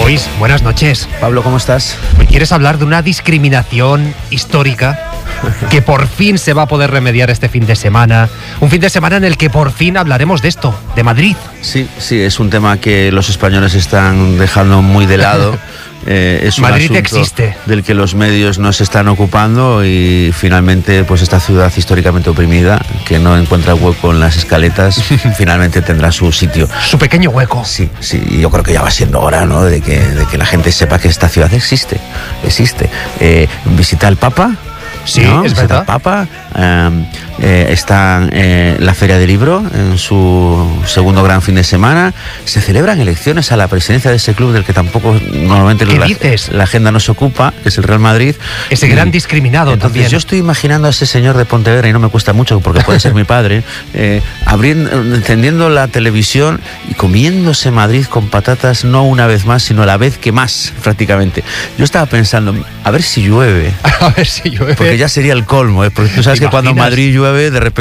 Luis, buenas noches. Pablo, ¿cómo estás? ¿Me quieres hablar de una discriminación histórica que por fin se va a poder remediar este fin de semana? Un fin de semana en el que por fin hablaremos de esto, de Madrid. Sí, es un tema que los españoles están dejando muy de lado. Es un Madrid asunto existe, del que los medios no se están ocupando y finalmente pues esta ciudad históricamente oprimida, que no encuentra hueco en las escaletas, finalmente tendrá su sitio. Su pequeño hueco. Sí, y yo creo que ya va siendo hora, ¿no?, de que la gente sepa que esta ciudad existe. Visita al Papa. Sí, ¿no? es verdad. El Papa está la Feria del Libro en su segundo gran fin de semana. Se celebran elecciones a la presidencia de ese club del que tampoco normalmente la agenda no se ocupa, que es el Real Madrid. Ese gran discriminado entonces, también. Yo estoy imaginando a ese señor de Pontevedra, y no me cuesta mucho porque puede ser mi padre, encendiendo la televisión y comiéndose Madrid con patatas, no una vez más, sino la vez que más, prácticamente. Yo estaba pensando, a ver si llueve. A ver si llueve. Porque ya sería el colmo, porque tú sabes que cuando en Madrid llueve, de repente